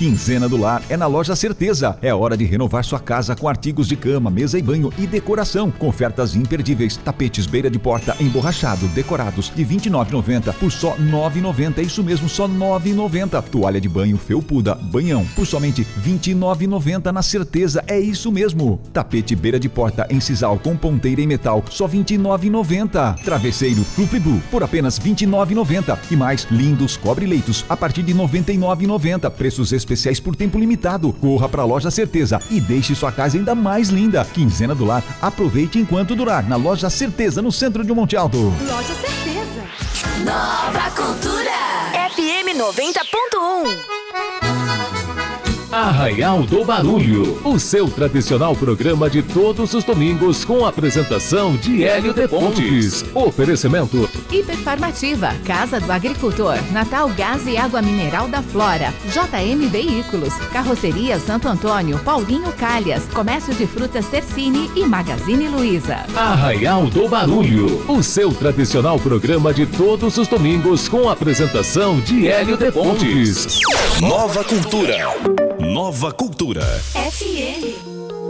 Quinzena do Lar é na Loja Certeza. É hora de renovar sua casa com artigos de cama, mesa e banho e decoração, com ofertas imperdíveis. Tapetes beira de porta emborrachado, decorados, de R$ 29,90 por só R$ 9,90. É isso mesmo, só R$ 9,90. Toalha de banho felpuda, banhão, por somente R$ 29,90 na Certeza. É isso mesmo. Tapete beira de porta em sisal com ponteira em metal, só R$ 29,90. Travesseiro Frufribu, por apenas R$ 29,90. E mais lindos cobre-leitos a partir de R$ 99,90. Preços especiais por tempo limitado. Corra pra Loja Certeza e deixe sua casa ainda mais linda. Quinzena do Lar, aproveite enquanto durar. Na Loja Certeza, no centro de Monte Alto. Loja Certeza. Nova Cultura. FM 90.1. Arraial do Barulho, o seu tradicional programa de todos os domingos com a apresentação de Hélio de Pontes. Oferecimento Hiperfarmativa, Casa do Agricultor, Natal Gás e Água Mineral da Flora, JM Veículos, Carroceria Santo Antônio, Paulinho Calhas, Comércio de Frutas Tercini e Magazine Luiza. Arraial do Barulho, o seu tradicional programa de todos os domingos com a apresentação de Hélio de Pontes. Nova Cultura. Nova Cultura. FM